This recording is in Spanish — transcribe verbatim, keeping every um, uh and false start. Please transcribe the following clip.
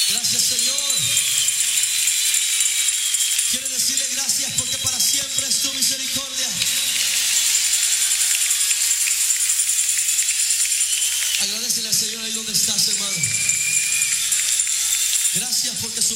Gracias, Señor. Quiero decirle gracias porque para siempre es tu misericordia. Agradecele al Señor ahí donde estás, hermano. Gracias porque su